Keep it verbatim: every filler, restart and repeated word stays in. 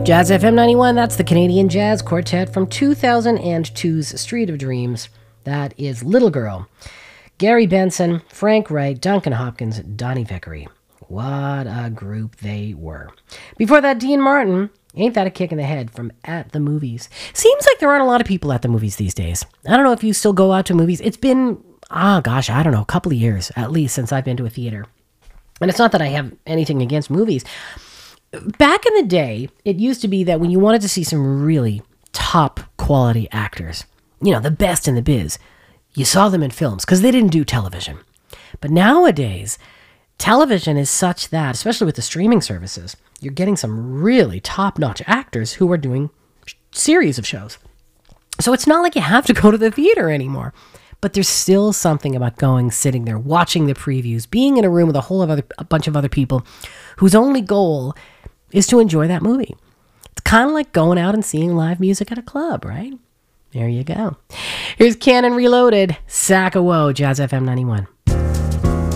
Jazz F M ninety-one, that's the Canadian Jazz Quartet from two thousand two's Street of Dreams. That is Little Girl. Gary Benson, Frank Wright, Duncan Hopkins, Donnie Vickery. What a group they were. Before that, Dean Martin, Ain't That a Kick in the Head from At the Movies. Seems like there aren't a lot of people at the movies these days. I don't know if you still go out to movies. It's been, ah, gosh, I don't know, a couple of years at least since I've been to a theater. And it's not that I have anything against movies. Back in the day, it used to be that when you wanted to see some really top quality actors, you know, the best in the biz, you saw them in films because they didn't do television. But nowadays, television is such that, especially with the streaming services, you're getting some really top-notch actors who are doing sh- series of shows. So it's not like you have to go to the theater anymore. But there's still something about going, sitting there, watching the previews, being in a room with a whole of other, a bunch of other people whose only goal is to enjoy that movie. It's kind of like going out and seeing live music at a club, right? There you go. Here's Cannon Reloaded, Sack of Woe, Jazz F M ninety-one.